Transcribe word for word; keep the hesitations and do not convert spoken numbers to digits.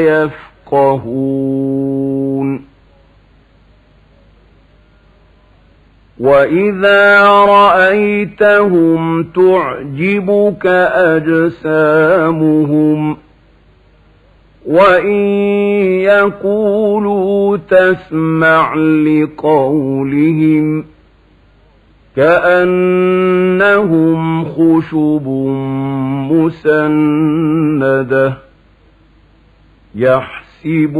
يفقهون وإذا رأيتهم تعجبك أجسامهم وإن يقولوا تسمع لقولهم كأنهم خشب مسندة يحسب